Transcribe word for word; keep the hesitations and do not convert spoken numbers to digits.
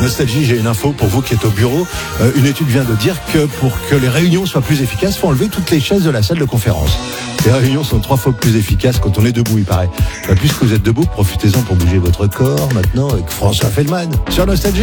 Nostalgie, j'ai une info pour vous qui êtes au bureau. Euh, une étude vient de dire que pour que les réunions soient plus efficaces, il faut enlever toutes les chaises de la salle de conférence. Les réunions sont trois fois plus efficaces quand on est debout, il paraît. Bah, puisque vous êtes debout, profitez-en pour bouger votre corps maintenant avec François Feldman sur Nostalgie.